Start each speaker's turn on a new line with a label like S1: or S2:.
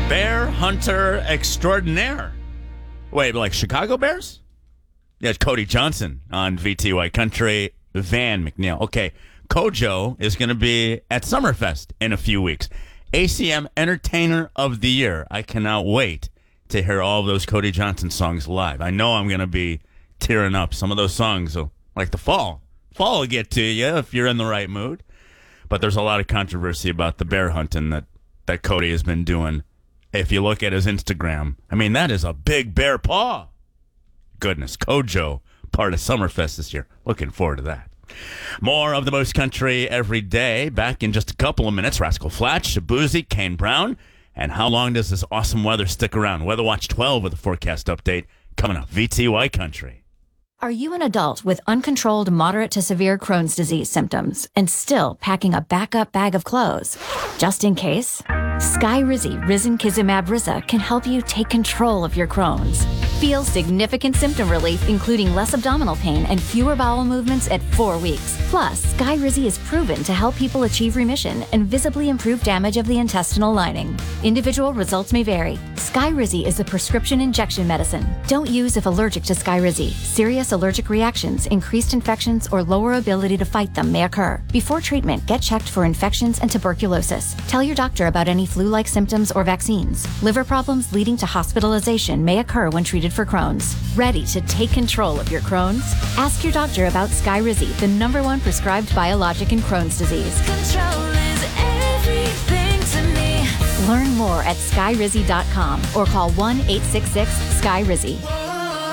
S1: Bear hunter extraordinaire. Wait, like Chicago Bears? Yeah, Cody Johnson on VTY Country. Van McNeil. Okay, Kojo is going to be at Summerfest in a few weeks. ACM Entertainer of the Year. I cannot wait to hear all of those Cody Johnson songs live. I know I'm going to be tearing up. Some of those songs, like the fall. Fall will get to you if you're in the right mood. But there's a lot of controversy about the bear hunting that Cody has been doing. If you look at his Instagram, I mean, that is a big bear paw. Goodness, Kojo, part of Summerfest this year. Looking forward to that. More of the most country every day. Back in just a couple of minutes. Rascal Flatts, Shabuzi, Kane Brown. And how long does this awesome weather stick around? Weather Watch 12 with a forecast update coming up. VTY Country.
S2: Are you an adult with uncontrolled moderate to severe Crohn's disease symptoms and still packing a backup bag of clothes? Just in case, Skyrizi Risankizumab Riza can help you take control of your Crohn's. Feel significant symptom relief, including less abdominal pain and fewer bowel movements at 4 weeks. Plus, Skyrizi is proven to help people achieve remission and visibly improve damage of the intestinal lining. Individual results may vary. Skyrizi is a prescription injection medicine. Don't use if allergic to Skyrizi. Serious allergic reactions, increased infections, or lower ability to fight them may occur. Before treatment, get checked for infections and tuberculosis. Tell your doctor about any flu-like symptoms or vaccines. Liver problems leading to hospitalization may occur when treated for Crohn's. Ready to take control of your Crohn's? Ask your doctor about Skyrizi, the #1 prescribed biologic in Crohn's disease.
S3: Control is everything to me.
S2: Learn more at skyrizi.com or call 1-866-SKYRIZI.